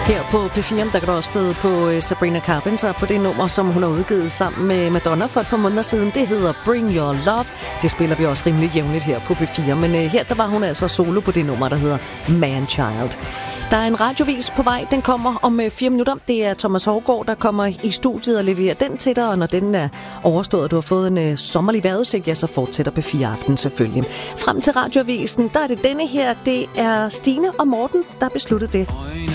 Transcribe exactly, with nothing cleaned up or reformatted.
Her på P fire, der kan du også støde på Sabrina Carpenter på det nummer, som hun har udgivet sammen med Madonna for et par måneder siden. Det hedder Bring Your Love. Det spiller vi også rimelig jævnligt her på P fire. Men uh, her der var hun altså solo på det nummer, der hedder Man Child. Der er en radiovis på vej. Den kommer om uh, fire minutter. Det er Thomas Hovgaard, der kommer i studiet og leverer den til dig. Og når den er overstået, og du har fået en uh, sommerlig vejrudsigt, ja, så fortsætter P fire Aften selvfølgelig. Frem til radiovisen, der er det denne her. Det er Stine og Morten, der besluttede det.